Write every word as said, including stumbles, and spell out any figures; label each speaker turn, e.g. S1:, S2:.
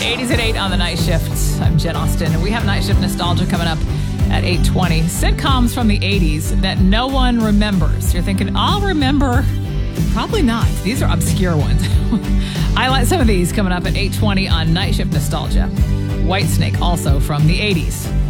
S1: eighties at eight on the night shift. I'm Jen Austen, and we have night shift nostalgia coming up at eight twenty. Sitcoms from the eighties that no one remembers. You're thinking, I'll remember. Probably not. These are obscure ones. I like some of these coming up at eight twenty on night shift nostalgia. Whitesnake, also from the eighties.